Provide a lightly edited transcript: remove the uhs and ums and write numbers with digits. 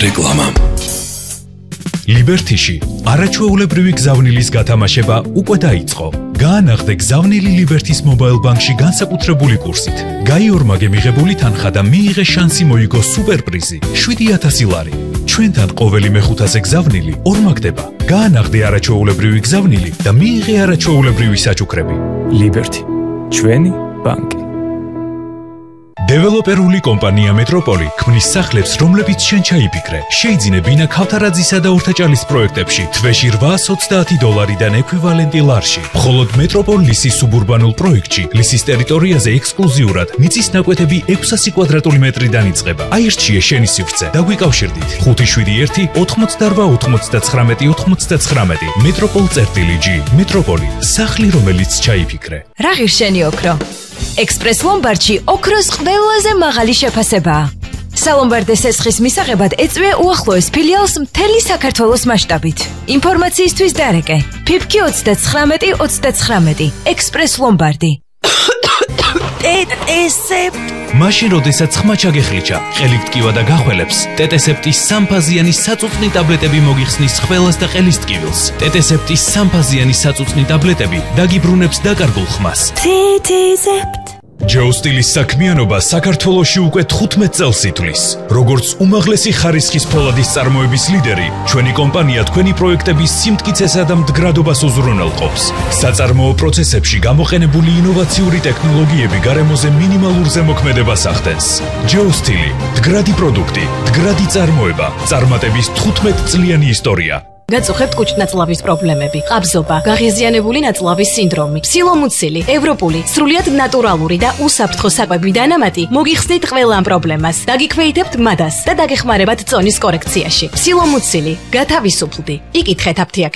რეკლამა. ლიბერთიში არაჩვეულებრივი გზავნილის გათამაშება უკვე დაიწყო. გაანახდე გზავნილი ლიბერთის მობაილ ბანკში განსაკუთრებული კურსით. გაიორმაგე მიღებული თანხა და მიიღე შანსი მოიგო სუპერპრიზი 7,000 ლარი. ჩვენთან ყოველი მეხუთაზე გზავნილი ორმაგდება. გაანახდე არაჩვეულებრივი გზავნილი და მიიღე არაჩვეულებრივი საჩუქრები. ლიბერთი, ჩვენი ბანკი. დეველოპერული კომპანია მეტროპოლი ქმნის სახლებს, რომლებიც შენ ჩაიფიქრე. შეიძინე ბინა ქავთარაძისა და ორთაჭალის პროექტებში თვეში $830-დან ექვივალენტი ლარში. მხოლოდ მეტროპოლ ლისის სუბურბანულ პროექტში ლისის ტერიტორიაზე ექსკლუზიურად მიწის ნაკვეთები 600 კვადრატული მეტრიდან იწყება. აირჩიე შენი სივრცე და გვიკავშირდით 571 88 99 მეტროპოლ.G. მეტროპოლი, სახლი, რომელიც ჩაიფიქრე. რა ღირშენი ოქრო? ექსპრეს ლომბარდში ოქროს ყველაზე მაღალი შეფასებაა. სალომბარდეს ესხის მისაღებად ეწვია უახლოეს ფილიალს მთელი საქართველოს მასშტაბით. ინფორმაციისთვის დარეკე ფიფკი 39 ექსპრეს ლომბარდი. მაშინ როდესაც ხმა ჩაგეხლიჩა, ყელით ტკივა და გახველებს, ტეტესეპტის სამფაზიანი საწუწნი ტაბლეტები მოგიხსნის ხველას და ყელის ტკივილს. ტეტესეპტის სამფაზიანი საწუწნი ტაბლეტები დაგიბრუნებს დაკარგულ ხმას. ჯეოსტილის საქმიანობა საქართველოში უკვე 15 წელს ითვლის. როგორც უმაღლესი ხარისხის ფოლადის წარმოების ლიდერი, ჩვენი კომპანია თქვენი პროექტების სიმტკიცესა და მდგრადობას უზრუნველყოფს. საწარმოო პროცესებში გამოყენებული ინოვაციური ტექნოლოგიები გარემოზე მინიმალურ ზემოქმედებას ახდენს. ჯეოსტილი, მდგრადი პროდუქტი, მდგრადი წარმოება, წარმატების 15 წლიანი ისტორია. გაწუხებთ კუჭნაწლავის პრობლემები, ყაბზობა, გაღიზიანებული ნაწლავის სინდრომი, ფსილომუცილი, ევროპული, სრულიად ნატურალური და უსაფრთხო საკვები დანამატი მოგიხსნით ყველა ამ პრობლემას. დაგიქვეითებთ მადას და დაგეხმარებათ წონის კორექციაში. ფსილომუცილი, გათავისუფლდი. იკითხეთ აფთიაქ